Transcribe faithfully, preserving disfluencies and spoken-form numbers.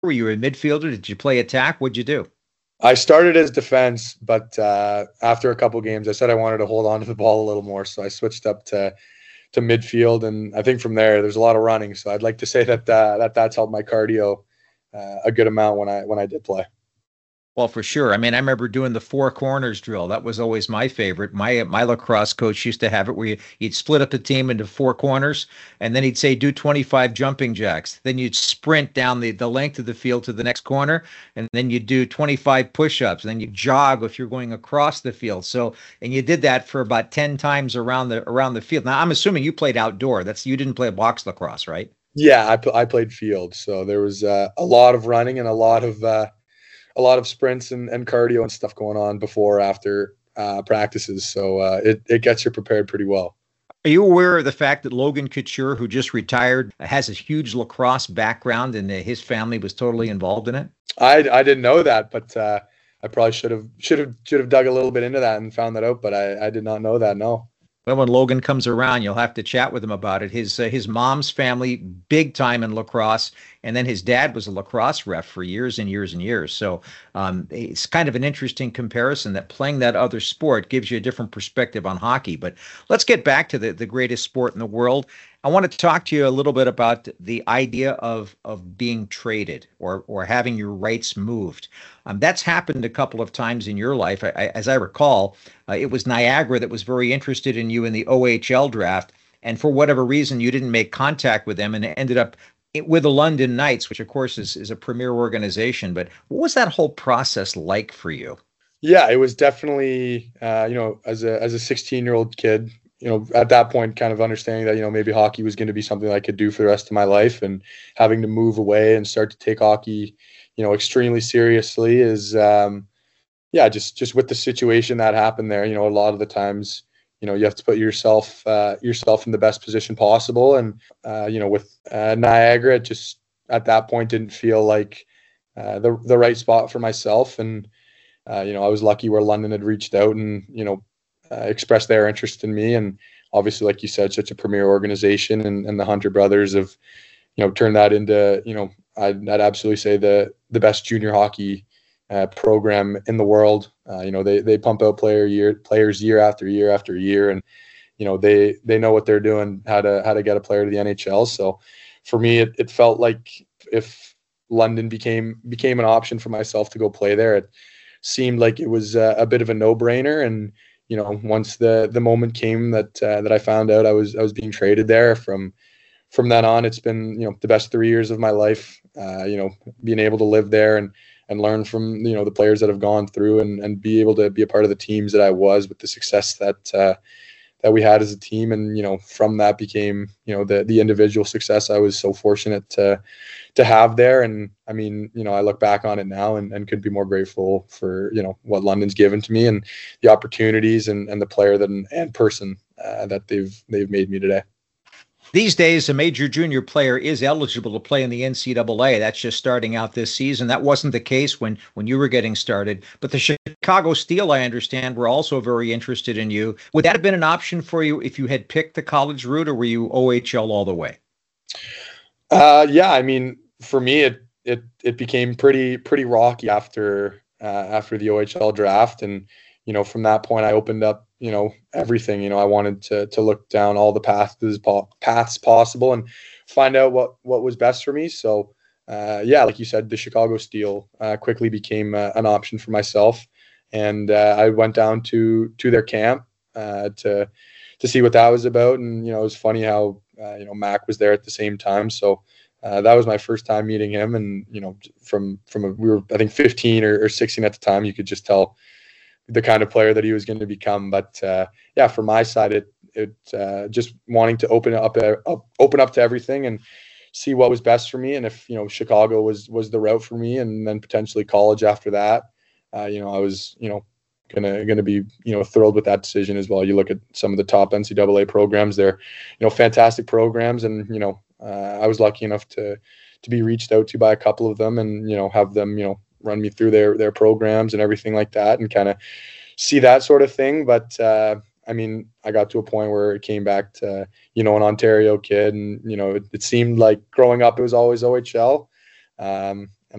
Were you a midfielder? Did you play attack? What'd you do? I started as defense, but uh, after a couple games, I said I wanted to hold on to the ball a little more, so I switched up to to midfield, and I think from there, there's a lot of running. So I'd like to say that uh, that that's helped my cardio uh, a good amount when I when I did play. Well, for sure. I mean, I remember doing the four corners drill. That was always my favorite. My my lacrosse coach used to have it where you, you'd split up the team into four corners, and then he'd say, do twenty-five jumping jacks. Then you'd sprint down the, the length of the field to the next corner, and then you'd do twenty-five push-ups. And then you jog if you're going across the field. So, and you did that for about ten times around the around the field. Now, I'm assuming you played outdoor. That's you didn't play box lacrosse, right? Yeah, I, I played field, so there was uh, a lot of running and a lot of uh, a lot of sprints and, and cardio and stuff going on before after uh, practices. So uh, it it gets you prepared pretty well. Are you aware of the fact that Logan Couture, who just retired, has a huge lacrosse background and his family was totally involved in it? I I didn't know that, but uh, I probably should have should have should have dug a little bit into that and found that out. But I I did not know that. No. Well, when Logan comes around, you'll have to chat with him about it. His uh, his mom's family, big time in lacrosse, and then his dad was a lacrosse ref for years and years and years. So um, it's kind of an interesting comparison that playing that other sport gives you a different perspective on hockey. But let's get back to the, the greatest sport in the world. I want to talk to you a little bit about the idea of of being traded or or having your rights moved. Um, that's happened a couple of times in your life. I, I, as I recall, uh, it was Niagara that was very interested in you in the O H L draft, and for whatever reason, you didn't make contact with them, and it ended up with the London Knights, which of course is is a premier organization. But what was that whole process like for you? Yeah, it was definitely uh, you know as a as a sixteen year old kid. You know, at that point, kind of understanding that, you know, maybe hockey was going to be something I could do for the rest of my life, and having to move away and start to take hockey, you know, extremely seriously is, um, yeah, just, just with the situation that happened there, you know, a lot of the times, you know, you have to put yourself, uh, yourself in the best position possible. And, uh, you know, with uh, Niagara, it just at that point didn't feel like uh, the, the right spot for myself. And, uh, you know, I was lucky where London had reached out and, you know, Uh, expressed their interest in me, and obviously, like you said, such a premier organization, and, and the Hunter brothers have, you know, turned that into, you know, I'd, I'd absolutely say the the best junior hockey uh, program in the world. Uh, you know, they they pump out player year players year after year after year, and you know they they know what they're doing, how to how to get a player to the N H L. So for me, it, it felt like if London became became an option for myself to go play there, it seemed like it was uh, a bit of a no brainer. And you know, once the the moment came that uh, that I found out I was I was being traded there, from from then on, it's been, you know, the best three years of my life. Uh, you know, being able to live there and and learn from, you know, the players that have gone through, and and be able to be a part of the teams that I was, with the success that uh, that we had as a team. And you know, from that became, you know, the the individual success I was so fortunate to to have there. And I mean, you know, I look back on it now and, and could be more grateful for, you know, what London's given to me, and the opportunities, and, and the player that and person uh, that they've they've made me today. These days, a major junior player is eligible to play in the N C double A. That's just starting out this season. That wasn't the case when when you were getting started. But the Chicago Steel, I understand, were also very interested in you. Would that have been an option for you if you had picked the college route, or were you O H L all the way? Uh, yeah, I mean, for me, it it it became pretty pretty rocky after uh, after the O H L draft, and you know, from that point, I opened up, you know, everything. You know, I wanted to to look down all the paths paths possible and find out what what was best for me. So, uh, yeah, like you said, the Chicago Steel uh, quickly became uh, an option for myself, and uh, I went down to to their camp uh, to to see what that was about. And you know, it was funny how uh, you know, Mac was there at the same time, so. Uh, that was my first time meeting him, and you know, from from a, we were I think fifteen or, or sixteen at the time. You could just tell the kind of player that he was going to become. But uh, yeah, from my side, it it uh, just wanting to open up, uh, up open up to everything and see what was best for me, and if you know, Chicago was was the route for me, and then potentially college after that. Uh, you know, I was you know gonna gonna be you know thrilled with that decision as well. You look at some of the top N C double A programs; they're you know fantastic programs, and you know. Uh, I was lucky enough to to be reached out to by a couple of them, and you know, have them you know run me through their their programs and everything like that, and kind of see that sort of thing. But uh, I mean, I got to a point where it came back to, you know, an Ontario kid, and you know, it, it seemed like growing up it was always O H L. Um,